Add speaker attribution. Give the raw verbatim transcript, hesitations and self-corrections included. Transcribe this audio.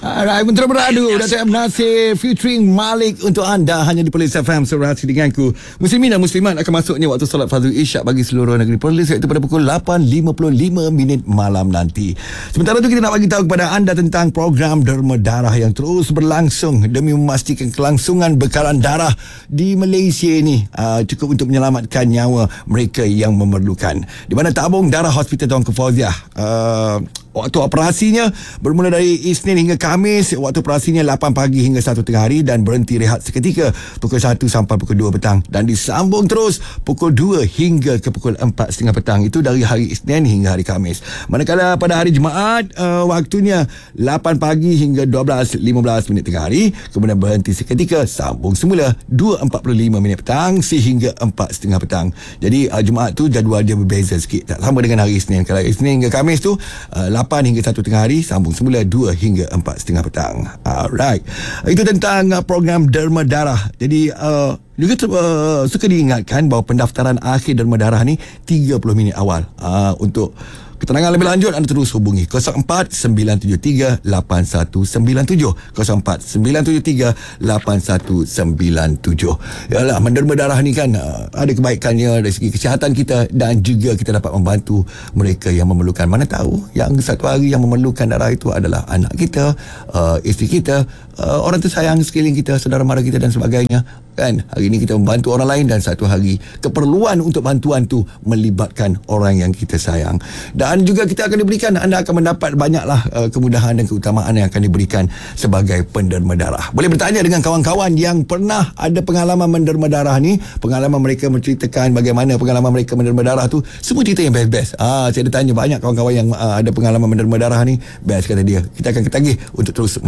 Speaker 1: Alright, Mentera Beradu Dato' M. Nasir featuring Malik untuk anda hanya di Perlis F M. Serasi denganku. Muslimin dan Muslimat akan masuknya waktu solat fardu Isyak bagi seluruh negeri Perlis, iaitu pada pukul lapan lima puluh lima minit malam nanti. Sementara itu kita nak bagi tahu kepada anda tentang program derma darah yang terus berlangsung demi memastikan kelangsungan bekalan darah di Malaysia ini uh, cukup untuk menyelamatkan nyawa mereka yang memerlukan. Di mana tabung darah Hospital Tuanku Fauziah uh, waktu operasinya bermula dari Isnin hingga Khamis. Waktu operasinya lapan pagi hingga satu tengah hari dan berhenti rehat seketika pukul satu sampai pukul dua petang, dan disambung terus pukul dua hingga ke pukul empat tiga puluh petang. Itu dari hari Isnin hingga hari Khamis. Manakala pada hari Jumaat uh, waktunya lapan pagi hingga dua belas lima belas minit tengah hari, kemudian berhenti seketika, sambung semula dua empat puluh lima minit petang sehingga empat tiga puluh petang. Jadi uh, Jumaat tu jadual dia berbeza sikit, tak sama dengan hari Isnin. Kalau Isnin hingga Khamis tu uh, lapan hingga satu tengah hari, sambung semula dua hingga empat setengah petang. Alright, itu tentang uh, program derma darah. Jadi uh, juga uh, suka diingatkan bahawa pendaftaran akhir derma darah ni tiga puluh minit awal. uh, Untuk keterangan lebih lanjut anda terus hubungi kosong empat sembilan tujuh tiga lapan satu sembilan tujuh, kosong empat sembilan tujuh tiga lapan satu sembilan tujuh. Yalah, menderma darah ni kan uh, ada kebaikannya dari segi kesihatan kita, dan juga kita dapat membantu mereka yang memerlukan. Mana tahu yang satu hari yang memerlukan darah itu adalah anak kita, uh, isteri kita, uh, orang tersayang sekeliling kita, saudara mara kita dan sebagainya. Kan, hari ini kita membantu orang lain, dan satu hari keperluan untuk bantuan tu melibatkan orang yang kita sayang. Dan juga kita akan diberikan, anda akan mendapat banyaklah uh, kemudahan dan keutamaan yang akan diberikan sebagai penderma darah. Boleh bertanya dengan kawan-kawan yang pernah ada pengalaman menderma darah ni, pengalaman mereka menceritakan bagaimana pengalaman mereka menderma darah tu, semua cerita yang best-best. Ah, saya ada tanya banyak kawan-kawan yang uh, ada pengalaman menderma darah ni, best kata dia. Kita akan ketagih untuk terus